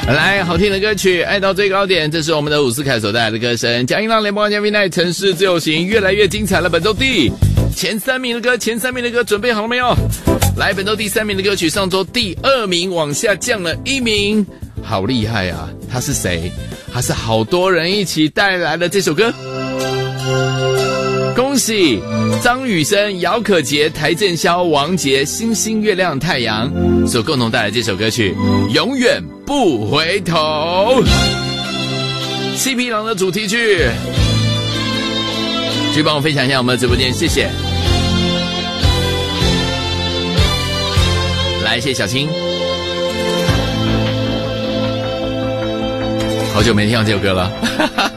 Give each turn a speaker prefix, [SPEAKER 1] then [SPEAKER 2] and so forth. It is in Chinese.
[SPEAKER 1] 来，好听的歌曲，爱到最高点，这是我们的伍思凯所带来的歌声。江音浪联播嘉宾奈城市自由行越来越精彩了，本周前三名的歌准备好了没有？来，本周第3名的歌曲，上周第2名往下降了1名，好厉害啊！他是谁？他是好多人一起带来的这首歌。恭喜张雨生、姚可杰、台正宵、王杰、星星、月亮、太阳所共同带来这首歌曲《永远不回头》，七匹狼的主题曲。去帮我分享一下我们的直播间，谢谢。来，谢谢小青，好久没听到这首歌了。